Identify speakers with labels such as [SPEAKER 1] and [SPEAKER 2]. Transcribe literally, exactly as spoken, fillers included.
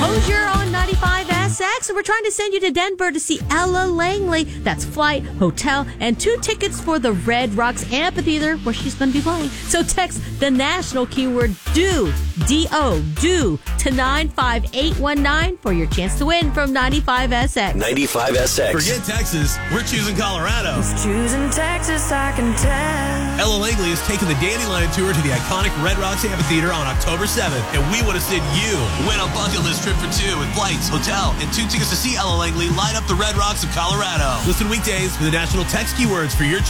[SPEAKER 1] Hosier on ninety-five S X, and we're trying to send you to Denver to see Ella Langley. That's flight, hotel, and two tickets for the Red Rocks Amphitheater, where she's going to be playing. So text the national keyword DO, D O, DO, to nine five eight one nine for your chance to win from ninety-five S X.
[SPEAKER 2] ninety-five S X.
[SPEAKER 3] Forget Texas. We're choosing Colorado.
[SPEAKER 4] Who's choosing Texas, I can tell.
[SPEAKER 3] Ella Langley is taking the Dandelion Tour to the iconic Red Rocks Amphitheater on October seventh, and we want to send you win a bucket list trip for two with flights, hotel, and two tickets to see Ella Langley light up the Red Rocks of Colorado. Listen weekdays for the national text keywords for your